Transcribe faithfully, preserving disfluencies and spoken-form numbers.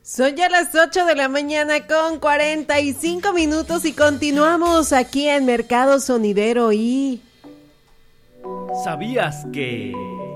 Son ya las ocho de la mañana con cuarenta y cinco minutos y continuamos aquí en Mercado Sonidero y... ¿Sabías que...?